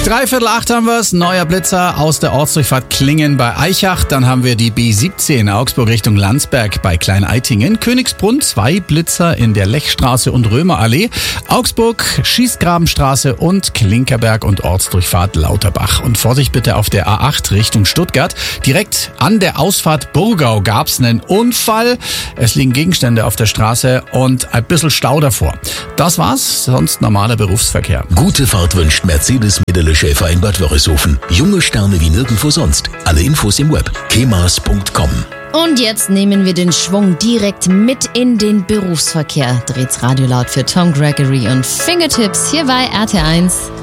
7:45 haben wir's. Neuer Blitzer aus der Ortsdurchfahrt Klingen bei Aichach. Dann haben wir die B17 Augsburg Richtung Landsberg bei Klein-Eitingen. Königsbrunn 2 Blitzer in der Lechstraße und Römerallee. Augsburg, Schießgrabenstraße und Klinkerberg und Ortsdurchfahrt Lauterbach. Und Vorsicht bitte auf der A8 Richtung Stuttgart. Direkt an der Ausfahrt Burgau gab's einen Unfall. Es liegen Gegenstände auf der Straße und ein bisschen Stau davor. Das war's, sonst normaler Berufsverkehr. Gute Fahrt wünscht Mercedes Medele Schäfer in Bad Wörishofen. Junge Sterne wie nirgendwo sonst. Alle Infos im Web. kemas.com. Und jetzt nehmen wir den Schwung direkt mit in den Berufsverkehr. Dreht's Radio laut für Tom Gregory und Fingertips hier bei RT1.